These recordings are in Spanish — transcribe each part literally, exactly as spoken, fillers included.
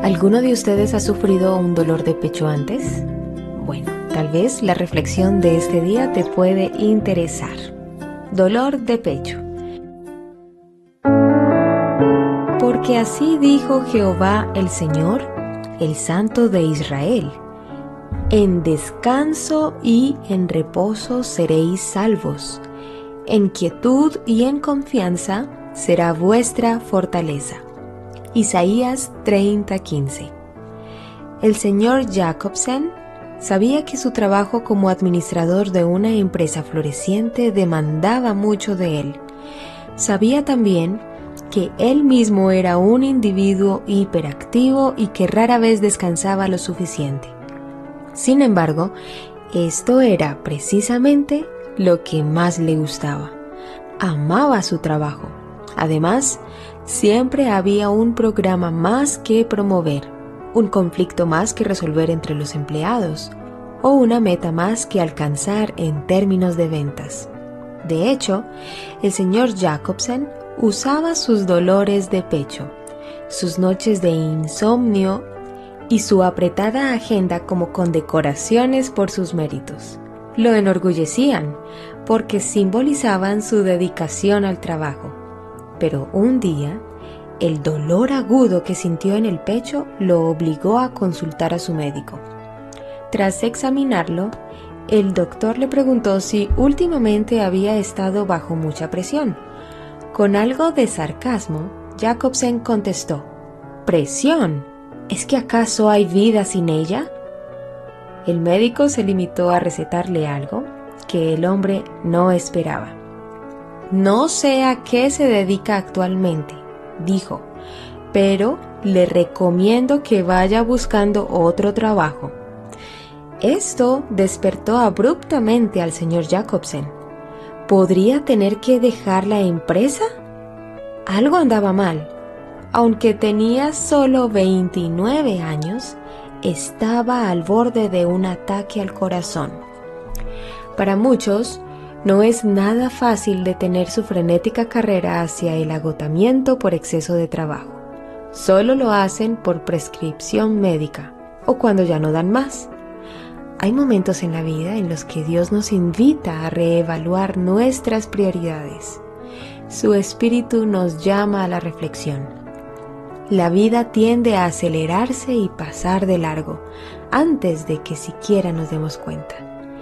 ¿Alguno de ustedes ha sufrido un dolor de pecho antes? Bueno, tal vez la reflexión de este día te puede interesar. Dolor de pecho. Porque así dijo Jehová el Señor, el Santo de Israel: en descanso y en reposo seréis salvos, en quietud y en confianza será vuestra fortaleza. Isaías treinta quince. El señor Jacobsen sabía que su trabajo como administrador de una empresa floreciente demandaba mucho de él. Sabía también que él mismo era un individuo hiperactivo y que rara vez descansaba lo suficiente. Sin embargo, esto era precisamente lo que más le gustaba. Amaba su trabajo. Además, siempre había un programa más que promover, un conflicto más que resolver entre los empleados o una meta más que alcanzar en términos de ventas. De hecho, el señor Jacobsen usaba sus dolores de pecho, sus noches de insomnio y su apretada agenda como condecoraciones por sus méritos. Lo enorgullecían porque simbolizaban su dedicación al trabajo. Pero un día, el dolor agudo que sintió en el pecho lo obligó a consultar a su médico. Tras examinarlo, el doctor le preguntó si últimamente había estado bajo mucha presión. Con algo de sarcasmo, Jacobsen contestó: ¿presión? ¿Es que acaso hay vida sin ella? El médico se limitó a recetarle algo que el hombre no esperaba. No sé a qué se dedica actualmente, dijo, pero le recomiendo que vaya buscando otro trabajo. Esto despertó abruptamente al señor Jacobsen. ¿Podría tener que dejar la empresa? Algo andaba mal. Aunque tenía solo veintinueve años, estaba al borde de un ataque al corazón. Para muchos, no es nada fácil detener su frenética carrera hacia el agotamiento por exceso de trabajo. Solo lo hacen por prescripción médica o cuando ya no dan más. Hay momentos en la vida en los que Dios nos invita a reevaluar nuestras prioridades. Su espíritu nos llama a la reflexión. La vida tiende a acelerarse y pasar de largo antes de que siquiera nos demos cuenta.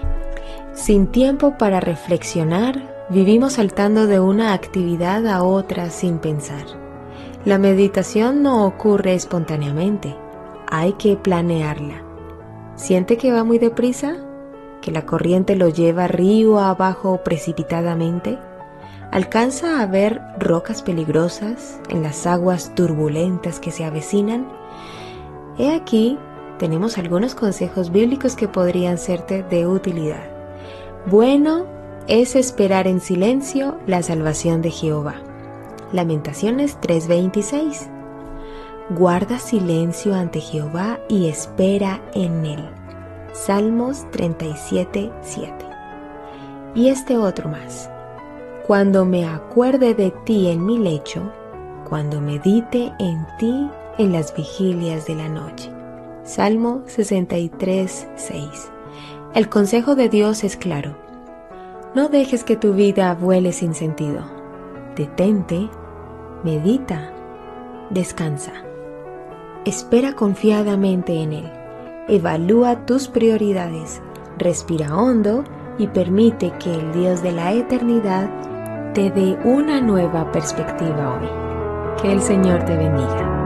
Sin tiempo para reflexionar, vivimos saltando de una actividad a otra sin pensar. La meditación no ocurre espontáneamente, hay que planearla. ¿Siente que va muy deprisa? ¿Que la corriente lo lleva río abajo precipitadamente? ¿Alcanza a ver rocas peligrosas en las aguas turbulentas que se avecinan? He aquí, tenemos algunos consejos bíblicos que podrían serte de utilidad. Bueno es esperar en silencio la salvación de Jehová. Lamentaciones tres veintiséis. Guarda silencio ante Jehová y espera en él. Salmos treinta y siete siete. Y este otro más. Cuando me acuerde de ti en mi lecho, cuando medite en ti en las vigilias de la noche. Salmo sesenta y tres seis. El consejo de Dios es claro. No dejes que tu vida vuele sin sentido. Detente, medita, descansa. Espera confiadamente en Él. Evalúa tus prioridades, respira hondo y permite que el Dios de la eternidad te dé una nueva perspectiva hoy. Que el Señor te bendiga.